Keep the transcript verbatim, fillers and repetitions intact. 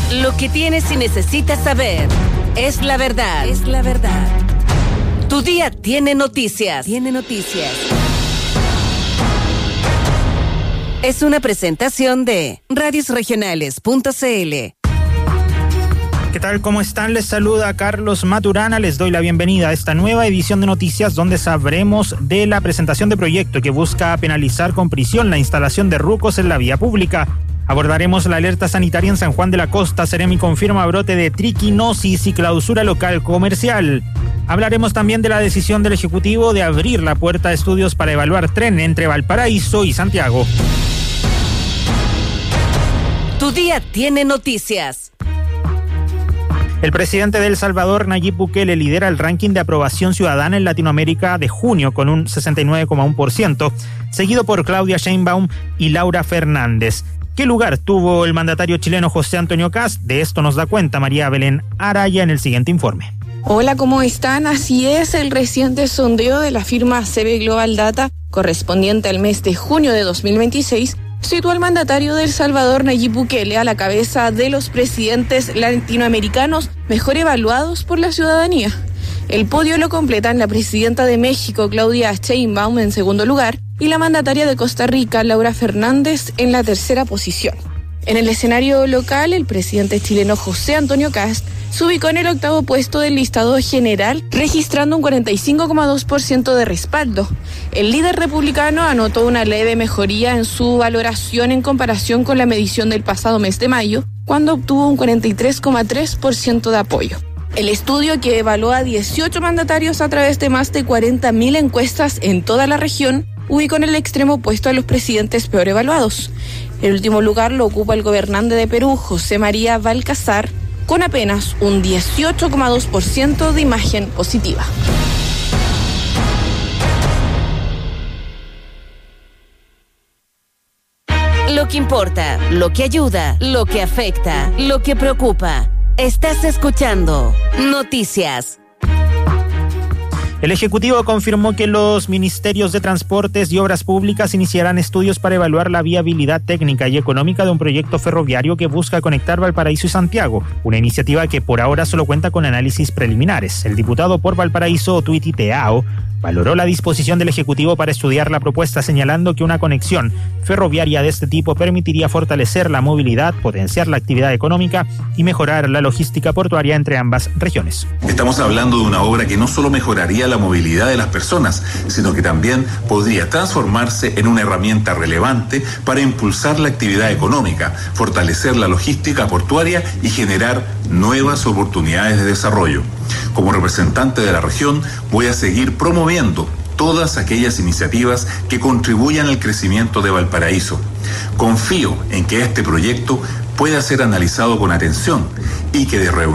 Lo que tienes y necesitas saber es la verdad. Es la verdad. Tu día tiene noticias. Tiene noticias. Es una presentación de radios regionales punto c l. ¿Qué tal? ¿Cómo están? Les saluda Carlos Maturana. Les doy la bienvenida a esta nueva edición de noticias donde sabremos de la presentación de proyecto que busca penalizar con prisión la instalación de rucos en la vía pública. Abordaremos la alerta sanitaria en San Juan de la Costa. Seremi confirma brote de triquinosis y clausura local comercial. Hablaremos también de la decisión del Ejecutivo de abrir la puerta de estudios para evaluar tren entre Valparaíso y Santiago. Tu día tiene noticias. El presidente de El Salvador, Nayib Bukele, lidera el ranking de aprobación ciudadana en Latinoamérica de junio con un sesenta y nueve coma uno por ciento, seguido por Claudia Sheinbaum y Laura Fernández. ¿Qué lugar tuvo el mandatario chileno José Antonio Kast? De esto nos da cuenta María Belén Araya en el siguiente informe. Hola, ¿cómo están? Así es, el reciente sondeo de la firma C B Global Data, correspondiente al mes de junio de dos mil veintiséis, situó al mandatario de El Salvador, Nayib Bukele, a la cabeza de los presidentes latinoamericanos mejor evaluados por la ciudadanía. El podio lo completan la presidenta de México, Claudia Sheinbaum, en segundo lugar, y la mandataria de Costa Rica, Laura Fernández, en la tercera posición. En el escenario local, el presidente chileno José Antonio Kast se ubicó en el octavo puesto del listado general, registrando un cuarenta y cinco coma dos por ciento de respaldo. El líder republicano anotó una leve mejoría en su valoración en comparación con la medición del pasado mes de mayo, cuando obtuvo un cuarenta y tres coma tres por ciento de apoyo. El estudio, que evaluó a dieciocho mandatarios a través de más de cuarenta mil encuestas en toda la región, ubicó en el extremo opuesto a los presidentes peor evaluados. El último lugar lo ocupa el gobernante de Perú, José María Balcazar, con apenas un dieciocho coma dos por ciento de imagen positiva. Lo que importa, lo que ayuda, lo que afecta, lo que preocupa. Estás escuchando Noticias. El Ejecutivo confirmó que los ministerios de Transportes y Obras Públicas iniciarán estudios para evaluar la viabilidad técnica y económica de un proyecto ferroviario que busca conectar Valparaíso y Santiago, una iniciativa que por ahora solo cuenta con análisis preliminares. El diputado por Valparaíso, Tuiti Teao, valoró la disposición del Ejecutivo para estudiar la propuesta, señalando que una conexión ferroviaria de este tipo permitiría fortalecer la movilidad, potenciar la actividad económica y mejorar la logística portuaria entre ambas regiones. Estamos hablando de una obra que no solo mejoraría la movilidad de las personas, sino que también podría transformarse en una herramienta relevante para impulsar la actividad económica, fortalecer la logística portuaria y generar nuevas oportunidades de desarrollo. Como representante de la región, voy a seguir promoviendo todas aquellas iniciativas que contribuyan al crecimiento de Valparaíso. Confío en que este proyecto pueda ser analizado con atención y que de reunión